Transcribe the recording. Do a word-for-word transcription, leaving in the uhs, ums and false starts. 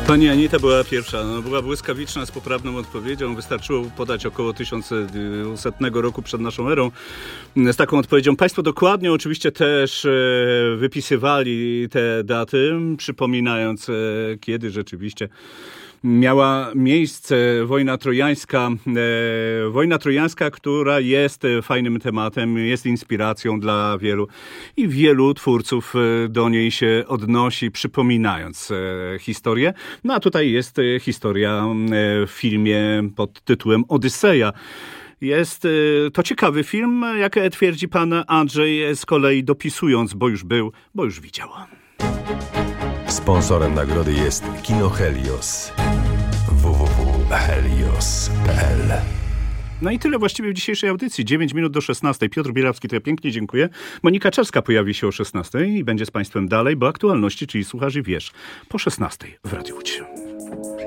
Pani Anita była pierwsza. No, była błyskawiczna z poprawną odpowiedzią. Wystarczyło podać około tysiącsetnego roku przed naszą erą. Z taką odpowiedzią państwo dokładnie oczywiście też e, wypisywali te daty, przypominając, e, kiedy rzeczywiście miała miejsce wojna trojańska. E, wojna trojańska, która jest fajnym tematem, jest inspiracją dla wielu i wielu twórców do niej się odnosi, przypominając e, historię. No a tutaj jest historia e, w filmie pod tytułem Odyseja. Jest e, to ciekawy film, jak twierdzi pan Andrzej, z kolei dopisując, bo już był, bo już widział. Sponsorem nagrody jest Kino Helios. w w w kropka helios kropka p l. No i tyle właściwie w dzisiejszej audycji. dziewięć minut do szesnastej. Piotr Bierawski, to ja pięknie dziękuję. Monika Czerska pojawi się o szesnastej i będzie z państwem dalej, bo aktualności, czyli słuchasz i wiesz, po szesnastej w Radiu Łódź.